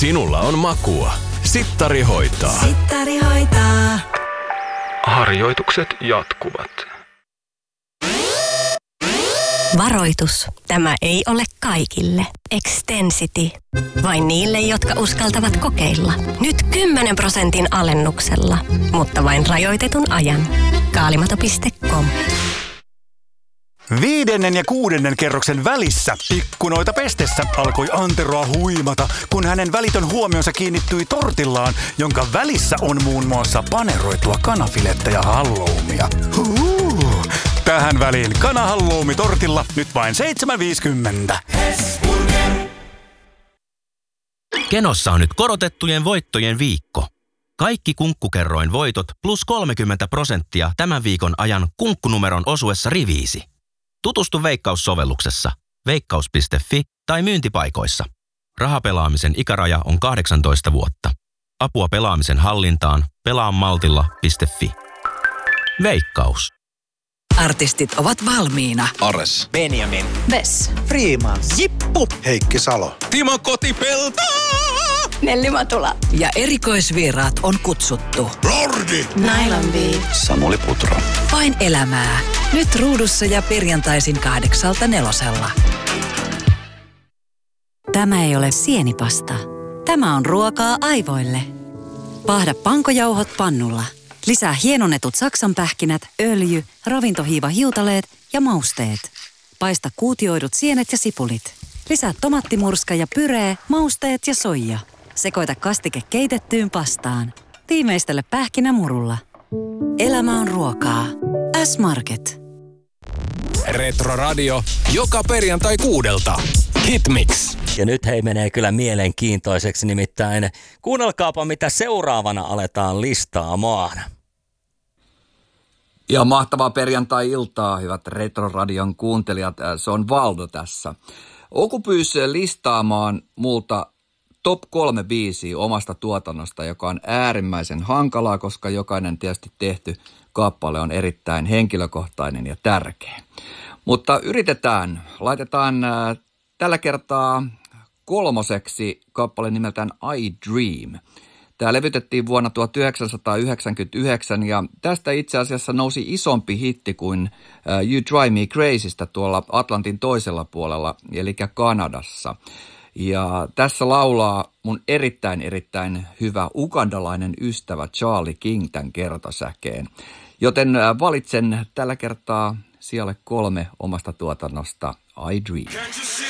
Sinulla on makua. Sittari hoitaa. Sittari hoitaa. Harjoitukset jatkuvat. Varoitus. Tämä ei ole kaikille. Extensity. Vain niille, jotka uskaltavat kokeilla. Nyt 10% alennuksella. Mutta vain rajoitetun ajan. Kaalimato.com. 5. ja 6. kerroksen välissä ikkunoita pestessä alkoi Anteroa huimata, kun hänen välitön huomionsa kiinnittyi tortillaan, jonka välissä on muun muassa paneroitua kanafilettä ja halloumia. Tähän väliin kanahalloumi tortilla nyt vain 7,50. Kenossa on nyt korotettujen voittojen viikko. Kaikki Kunkkukerroin voitot plus 30% tämän viikon ajan kunkkunumeron osuessa riviisi. Tutustu Veikkaus-sovelluksessa, veikkaus.fi tai myyntipaikoissa. Rahapelaamisen ikäraja on 18 vuotta. Apua pelaamisen hallintaan pelaamaltilla.fi. Veikkaus. Artistit ovat valmiina. Ares. Benjamin. Vess. Freemans. Jippu. Heikki Salo. Timo Kotipelto. Nelli Matula. Ja erikoisvieraat on kutsuttu. Lordi. Nylon Bee. Samuli Putro. Vain elämää. Nyt ruudussa ja perjantaisin 8:00. Tämä ei ole sienipasta. Tämä on ruokaa aivoille. Paahda pankojauhot pannulla. Lisää hienonnetut saksanpähkinät, öljy, ravintohiivahiutaleet ja mausteet. Paista kuutioidut sienet ja sipulit. Lisää tomattimurska ja pyree, mausteet ja soija. Sekoita kastike keitettyyn pastaan. Tiimeistele pähkinämurulla. Elämä on ruokaa. S-Market. Retro Radio joka perjantai 6:00. Hitmix. Ja nyt hei menee kyllä mielenkiintoiseksi, nimittäin kuunnelkaapa mitä seuraavana aletaan listaamaan. Ja mahtavaa perjantai-iltaa, hyvät Retro-radion kuuntelijat. Se on Valdo tässä. Oku pyysi listaamaan multa top 3 biisiä omasta tuotannosta, joka on äärimmäisen hankalaa, koska jokainen tietysti tehty kappale on erittäin henkilökohtainen ja tärkeä. Mutta yritetään. Laitetaan tällä kertaa 3. kappale nimeltään I Dream. Tämä levytettiin vuonna 1999 ja tästä itse asiassa nousi isompi hitti kuin You Drive Me Crazystä tuolla Atlantin toisella puolella, eli Kanadassa. Ja tässä laulaa mun erittäin hyvä ugandalainen ystävä Charlie King tämän kertosäkeen. Joten valitsen tällä kertaa sijalle 3 omasta tuotannosta I Dream.